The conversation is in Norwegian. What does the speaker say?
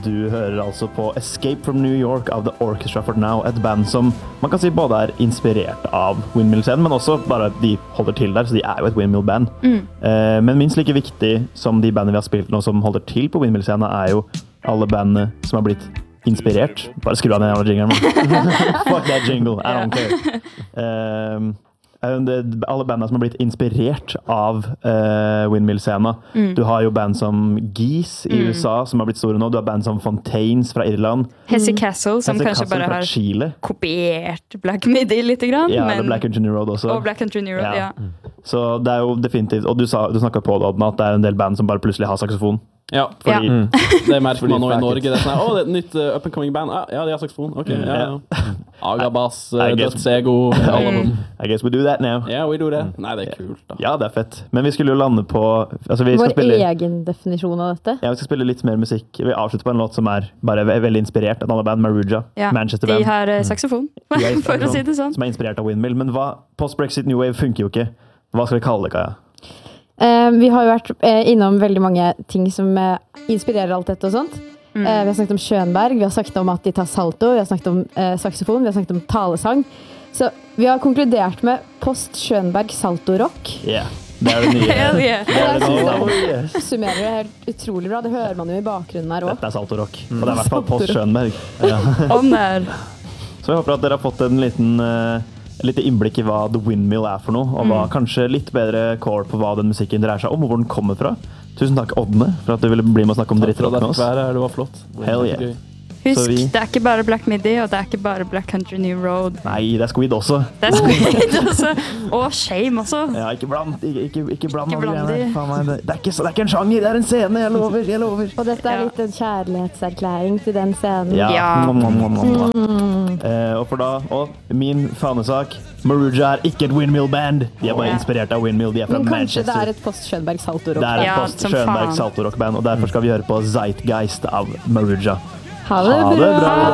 Du hører altså på Escape from New York av The Orchestra for Now, et band som man kan si både inspirert av Windmill-scenen, men også bare de holder til der, så de jo et Windmill-band. Men minst like viktig som de bandene vi har spilt nå som holder til på Windmill-scenen, jo alle bandene som har blitt inspirert. Bare skru av den jævla jinglen. Fuck that jingle, I don't care. Alle bandene som har blitt inspirert av Windmill-scenen. Du har jo band som Geese I USA, som har blitt store nå. Du har band som Fontaines fra Irland. Hesse Castle, som kanskje bare har Chile. Kopiert Black Midi litt grann. Ja, eller Black Country New Road også. Og Black Country New Road, ja. Så det jo definitivt, og du snakket på det, Odna, at det en del band som bare plutselig har saksofon. Ja, fordi det merker man nå I Norge. Det sånn, det et nytt up-and-coming band. Ja, de har saksofon. Ok, ja. Agabass, Dødsego, alle av dem. I guess we do that now. Ja, we do that. Nei, det kult da. Ja, det fett. Men vi skulle jo lande på... Altså, vi skal Vår egen definisjon av dette. Ja, vi skal spille litt mer musikk. Vi avslutter på en låt som bare veldig inspirert av alle band, Maruja, Manchester band. De har saksofon, for å si det sånn. Som inspirert av Windmill. Men Post-Brexit New Wave funker jo ikke. Hva skal vi kalle det, Kaja? Vi har jo vært innom veldig mange ting som inspirerer alt dette og sånt. Vi har snakket om Schönberg, vi har snakket om at de tar salto, vi har snakket om saxofon, vi har snakket om talesang. Så vi har konkludert med post-Schönberg salto-rock. Ja, det det nye. Hell yeah. Det summerer det helt utrolig bra, det hører man jo I bakgrunnen her også. Dette salto-rock, og det I hvert fall post-Schönberg. Om der. Så jeg håper at dere har fått en lite innblikk I hva The Windmill for noe, og hva, kanskje litt bedre core på hva den musikken dreier seg om, og hvor den kommer fra. Tusen takk, Ådne, for at du ville bli med å snakke om drittrock med oss. Det var flott. Hell yeah. Husk, det ikke bare Black Midi, og det ikke bare Black Country New Road. Nei, det Squid også. Det Squid også. Og Shame også. Ja, ikke bland de. Faen meg, det ikke en sjanger, det en scene, jeg lover. Og dette litt en kjærlighetserklæring til den scenen. Ja. Og for da, min fanesak, Maruja ikke et Windmill-band. De bare inspirert av Windmill, de fra Manchester. Men kanskje det et post-Schönberg salto-rock. Det et post-Schönberg salto-rock-band, og derfor skal vi høre på Zeitgeist av Maruja. Ha det bra!